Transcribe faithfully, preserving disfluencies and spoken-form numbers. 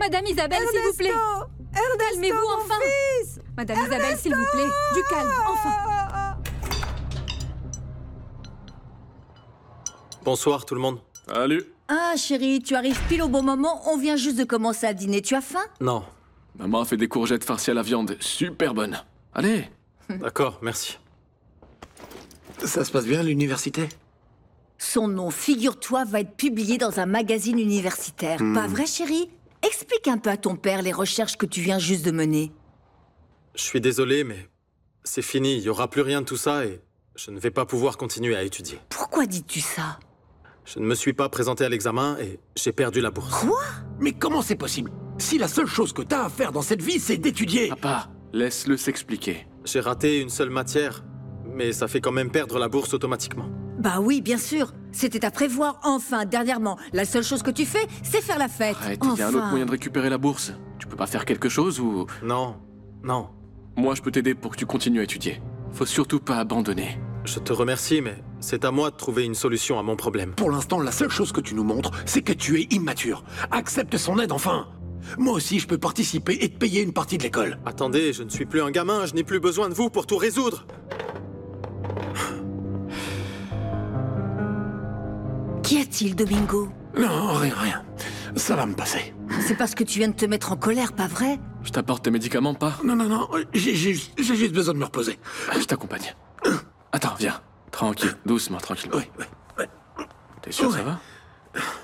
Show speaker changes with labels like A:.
A: Madame Isabelle, s'il vous plaît. Calmez-vous enfin.
B: Fils.
A: Madame Isabelle, s'il vous plaît. Du calme, enfin.
C: Bonsoir tout le monde.
D: Salut.
B: Ah, chérie, tu arrives pile au bon moment. On vient juste de commencer à dîner. Tu as faim?
C: Non.
D: Maman a fait des courgettes farcies à la viande, super bonnes. Allez.
C: D'accord, merci.
E: Ça se passe bien à l'université?
B: Son nom, figure-toi, va être publié dans un magazine universitaire.
E: Hmm.
B: Pas vrai, chérie? Explique un peu à ton père les recherches que tu viens juste de mener.
C: Je suis désolé, mais c'est fini. Il n'y aura plus rien de tout ça et je ne vais pas pouvoir continuer à étudier.
B: Pourquoi dis-tu ça?
C: Je ne me suis pas présenté à l'examen et j'ai perdu la bourse.
B: Quoi?
E: Mais comment c'est possible? Si la seule chose que t'as à faire dans cette vie, c'est d'étudier!
D: Papa, laisse-le s'expliquer.
C: J'ai raté une seule matière, mais ça fait quand même perdre la bourse automatiquement.
B: Bah oui, bien sûr. C'était à prévoir. Enfin, dernièrement, la seule chose que tu fais, c'est faire la fête.
D: Arrête, il y a un autre
B: Enfin.
D: moyen de récupérer la bourse. Tu peux pas faire quelque chose ou...
C: Non, non.
D: Moi, je peux t'aider pour que tu continues à étudier. Faut surtout pas abandonner.
C: Je te remercie, mais c'est à moi de trouver une solution à mon problème.
E: Pour l'instant, la seule chose que tu nous montres, c'est que tu es immature. Accepte son aide, enfin! Moi aussi, je peux participer et te payer une partie de l'école.
C: Attendez, je ne suis plus un gamin, je n'ai plus besoin de vous pour tout résoudre.
B: Qu'y a-t-il, Domingo?
E: Non, rien, rien. Ça va me passer.
B: C'est parce que tu viens de te mettre en colère, pas vrai?
D: Je t'apporte tes médicaments, pas?
E: Non, non, non, j'ai j'ai- j'ai juste besoin de me reposer.
D: Ah, je t'accompagne. Attends, viens. Tranquille, doucement, tranquillement.
E: Oui, oui, oui.
D: T'es sûr,
E: Ouais.
D: ça va?